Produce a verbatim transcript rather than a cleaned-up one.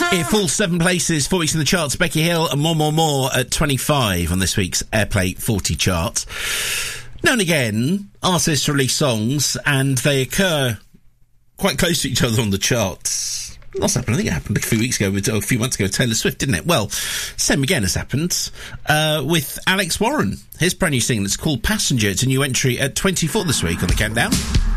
It falls seven places, four weeks in the charts. Becky Hill and More More More at twenty-five on this week's Airplay forty chart. Now and again, artists release songs and they occur quite close to each other on the charts. That's happened. I think it happened a few weeks ago, with, or a few months ago with Taylor Swift, didn't it? Well, same again has happened uh, with Alex Warren. His brand new single, it's called Passenger. It's a new entry at twenty-four this week on the countdown.